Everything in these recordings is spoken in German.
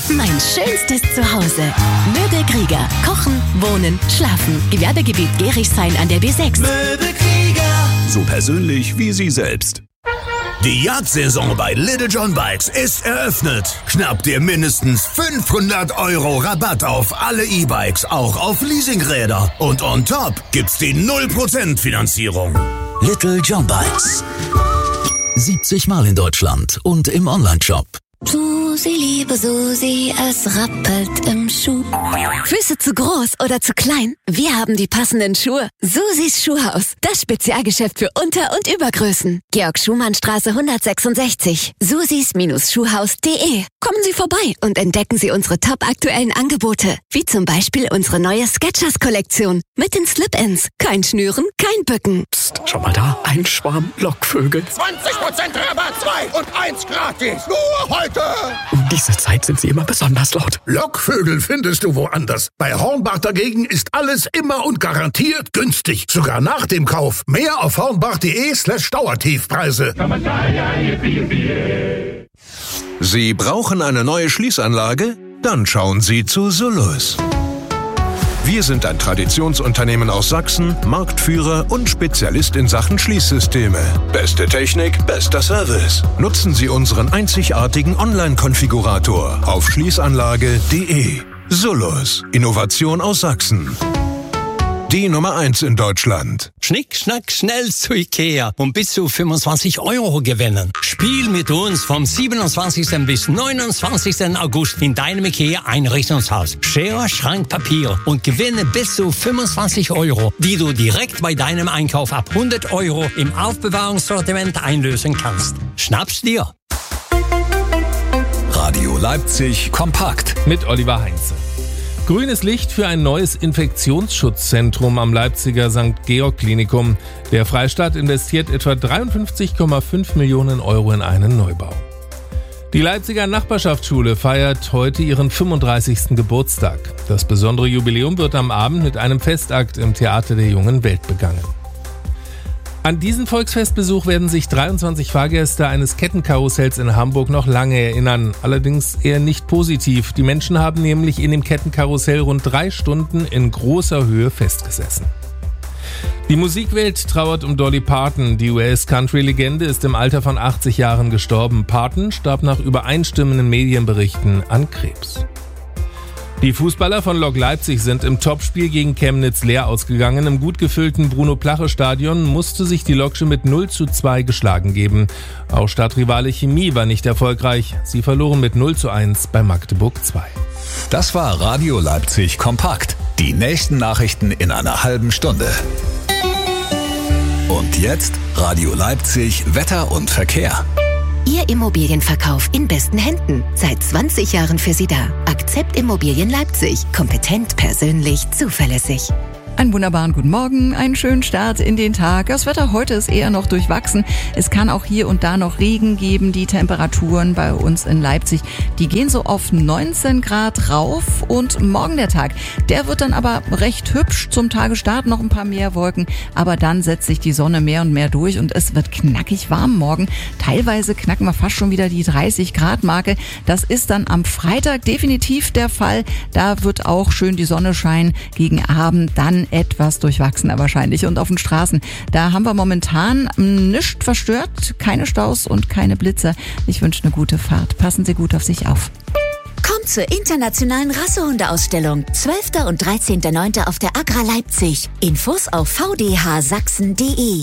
Mein schönstes Zuhause. Möbel Krieger. Kochen, wohnen, schlafen. Gewerbegebiet Gerichshain an der B6. Möbel Krieger. So persönlich wie Sie selbst. Die Jagdsaison bei Little John Bikes ist eröffnet. Schnapp dir mindestens 500 € Rabatt auf alle E-Bikes, auch auf Leasingräder. Und on top gibt's die 0% Finanzierung. Little John Bikes. 70 Mal in Deutschland und im Onlineshop. Susi, liebe Susi, es rappelt im Schuh. Füße zu groß oder zu klein? Wir haben die passenden Schuhe. Susis Schuhhaus, das Spezialgeschäft für Unter- und Übergrößen. Georg-Schumann-Straße 166. susis-schuhhaus.de. Kommen Sie vorbei und entdecken Sie unsere top-aktuellen Angebote. Wie zum Beispiel unsere neue Skechers-Kollektion. Mit den Slip-Ins. Kein Schnüren, kein Bücken. Psst, schau mal da, ein Schwarm Lockvögel. 20% Rabatt, 2 und 1 gratis. Nur heute. Um diese Zeit sind sie immer besonders laut. Lockvögel findest du woanders. Bei Hornbach dagegen ist alles immer und garantiert günstig. Sogar nach dem Kauf. Mehr auf hornbach.de/Dauertiefpreise. Sie brauchen eine neue Schließanlage? Dann schauen Sie zu Solus. Wir sind ein Traditionsunternehmen aus Sachsen, Marktführer und Spezialist in Sachen Schließsysteme. Beste Technik, bester Service. Nutzen Sie unseren einzigartigen Online-Konfigurator auf schließanlage.de. Solus. Innovation aus Sachsen. Die Nummer 1 in Deutschland. Schnick, schnack, schnell zu Ikea und bis zu 25 € gewinnen. Spiel mit uns vom 27. bis 29. August in deinem Ikea-Einrichtungshaus. Schere, Schrank, Papier und gewinne bis zu 25 €, die du direkt bei deinem Einkauf ab 100 € im Aufbewahrungssortiment einlösen kannst. Schnapp's dir! Radio Leipzig kompakt. Mit Oliver Heinze. Grünes Licht für ein neues Infektionsschutzzentrum am Leipziger St. Georg Klinikum. Der Freistaat investiert etwa 53,5 Millionen € in einen Neubau. Die Leipziger Nachbarschaftsschule feiert heute ihren 35. Geburtstag. Das besondere Jubiläum wird am Abend mit einem Festakt im Theater der Jungen Welt begangen. An diesen Volksfestbesuch werden sich 23 Fahrgäste eines Kettenkarussells in Hamburg noch lange erinnern. Allerdings eher nicht positiv. Die Menschen haben nämlich in dem Kettenkarussell rund 3 Stunden in großer Höhe festgesessen. Die Musikwelt trauert um Dolly Parton. Die US-Country-Legende ist im Alter von 80 Jahren gestorben. Parton starb nach übereinstimmenden Medienberichten an Krebs. Die Fußballer von Lok Leipzig sind im Topspiel gegen Chemnitz leer ausgegangen. Im gut gefüllten Bruno-Plache-Stadion musste sich die Loksche mit 0:2 geschlagen geben. Auch Stadtrivale Chemie war nicht erfolgreich. Sie verloren mit 0:1 bei Magdeburg 2. Das war Radio Leipzig kompakt. Die nächsten Nachrichten in einer halben Stunde. Und jetzt Radio Leipzig Wetter und Verkehr. Ihr Immobilienverkauf in besten Händen. Seit 20 Jahren für Sie da. Akzept Immobilien Leipzig. Kompetent, persönlich, zuverlässig. Einen wunderbaren guten Morgen, einen schönen Start in den Tag. Das Wetter heute ist eher noch durchwachsen. Es kann auch hier und da noch Regen geben. Die Temperaturen bei uns in Leipzig, die gehen so auf 19 Grad rauf. Und morgen der Tag, der wird dann aber recht hübsch. Zum Tagesstart noch ein paar mehr Wolken. Aber dann setzt sich die Sonne mehr und mehr durch und es wird knackig warm morgen. Teilweise knacken wir fast schon wieder die 30 Grad Marke. Das ist dann am Freitag definitiv der Fall. Da wird auch schön die Sonne scheinen. Gegen Abend dann etwas durchwachsener wahrscheinlich. Und auf den Straßen, da haben wir momentan nichts verstört, keine Staus und keine Blitzer. Ich wünsche eine gute Fahrt. Passen Sie gut auf sich auf. Kommt zur internationalen Rassehundeausstellung. 12. und 13.09. auf der Agra Leipzig. Infos auf vdhsachsen.de.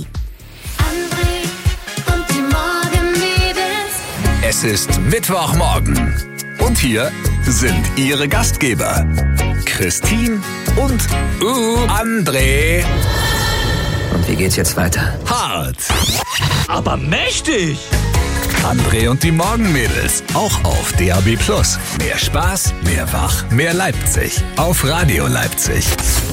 Es ist Mittwochmorgen. Und hier sind Ihre Gastgeber. Christine und André. Und wie geht's jetzt weiter? Hart. Aber mächtig! André und die Morgenmädels. Auch auf DAB+. Mehr Spaß, mehr Wach, mehr Leipzig. Auf Radio Leipzig.